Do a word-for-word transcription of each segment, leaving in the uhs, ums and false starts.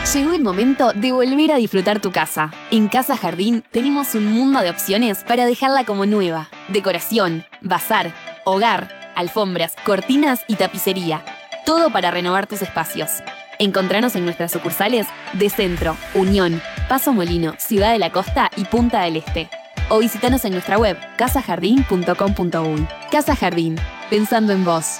Llegó el momento de volver a disfrutar tu casa. En Casa Jardín tenemos un mundo de opciones para dejarla como nueva. Decoración, bazar, hogar, alfombras, cortinas y tapicería. Todo para renovar tus espacios. Encontranos en nuestras sucursales de Centro, Unión, Paso Molino, Ciudad de la Costa y Punta del Este. O visitanos en nuestra web casa jardín punto com punto uy. Casa Jardín, pensando en vos.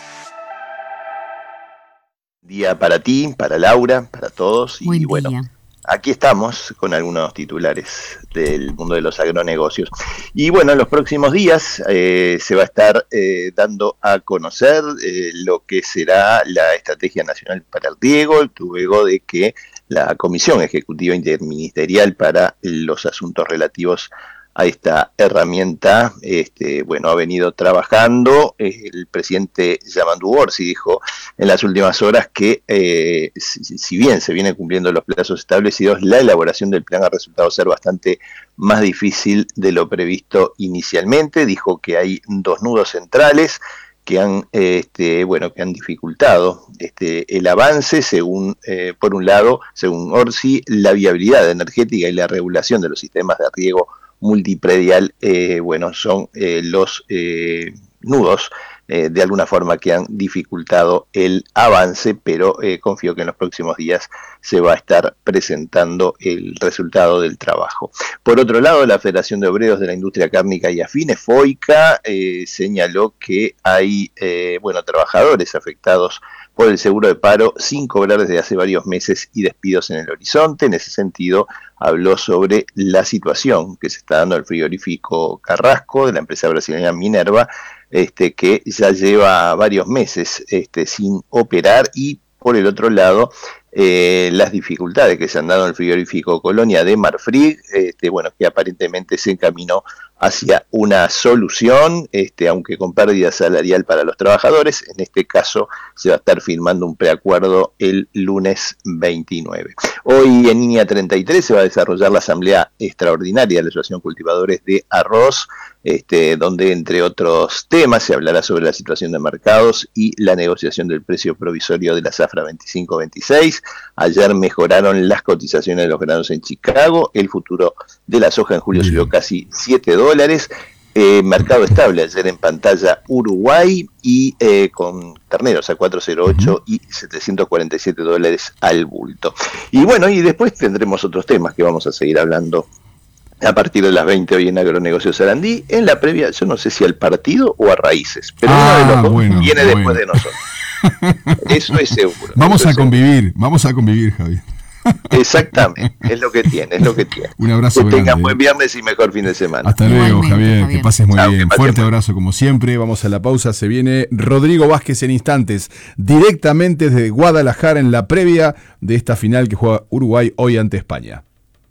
Día para ti, para Laura, para todos. Buen y bueno, día. Aquí estamos con algunos titulares del mundo de los agronegocios. Y bueno, en los próximos días eh, se va a estar eh, dando a conocer eh, lo que será la Estrategia Nacional para el Riego, luego de que la Comisión Ejecutiva Interministerial para los Asuntos Relativos a esta herramienta, este, bueno, ha venido trabajando. Eh, el presidente Yamandu Orsi dijo en las últimas horas que eh, si, si bien se vienen cumpliendo los plazos establecidos, la elaboración del plan ha resultado ser bastante más difícil de lo previsto inicialmente. Dijo que hay dos nudos centrales que han, este, bueno, que han dificultado este, el avance, según, eh, por un lado, según Orsi, la viabilidad energética y la regulación de los sistemas de riego multipredial, eh, bueno, son eh, los eh, nudos eh, de alguna forma que han dificultado el avance, pero eh, confío que en los próximos días se va a estar presentando el resultado del trabajo. Por otro lado, la Federación de Obreros de la Industria Cárnica y Afines, FOICA, eh, señaló que hay eh, bueno, trabajadores afectados por el seguro de paro sin cobrar desde hace varios meses y despidos en el horizonte. En ese sentido, habló sobre la situación que se está dando al frigorífico Carrasco de la empresa brasileña Minerva, este, que ya lleva varios meses este, sin operar, y por el otro lado, eh, las dificultades que se han dado en el frigorífico Colonia de Marfrig, este, bueno, que aparentemente se encaminó hacia una solución, este, aunque con pérdida salarial para los trabajadores. En este caso se va a estar firmando un preacuerdo el lunes veintinueve. Hoy en línea treinta y tres se va a desarrollar la asamblea extraordinaria de la Asociación Cultivadores de Arroz, este, donde entre otros temas se hablará sobre la situación de mercados y la negociación del precio provisorio de la zafra veinticinco veintiséis. Ayer mejoraron las cotizaciones de los granos en Chicago, el futuro de la soja en julio subió casi siete dólares, eh, mercado estable ayer en pantalla Uruguay, y eh, con terneros a cuatrocientos ocho y setecientos cuarenta y siete dólares al bulto. Y bueno, y después tendremos otros temas que vamos a seguir hablando a partir de las veinte hoy en Agronegocio Sarandí, en la previa, yo no sé si al partido o a Raíces, pero ah, uno de los dos bueno, viene bueno. después de nosotros. Eso es seguro. Vamos Eso a es convivir, seguro. vamos a convivir, Javier. Exactamente, es lo que tiene, es lo que tiene. Un abrazo que grande. tengan buen viernes y mejor fin de semana. Hasta luego, Javier, Javier, que pases muy Chao, bien. pases Fuerte muy abrazo como siempre. Vamos a la pausa, se viene Rodrigo Vázquez en instantes, directamente desde Guadalajara en la previa de esta final que juega Uruguay hoy ante España.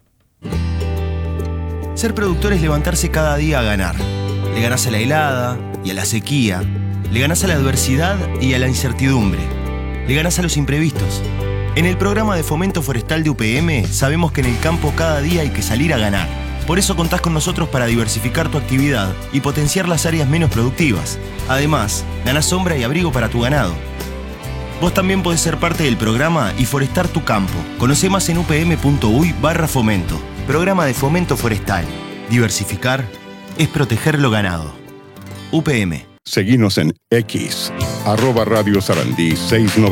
Ser productor es levantarse cada día a ganar. Le ganás a la helada y a la sequía, le ganás a la adversidad y a la incertidumbre, le ganás a los imprevistos. En el programa de Fomento Forestal de U P M sabemos que en el campo cada día hay que salir a ganar. Por eso contás con nosotros para diversificar tu actividad y potenciar las áreas menos productivas. Además, ganás sombra y abrigo para tu ganado. Vos también podés ser parte del programa y forestar tu campo. Conocé más en upm.uy barra fomento. Programa de Fomento Forestal. Diversificar es proteger lo ganado. U P M. Seguinos en X, arroba Radio Sarandí seiscientos noventa.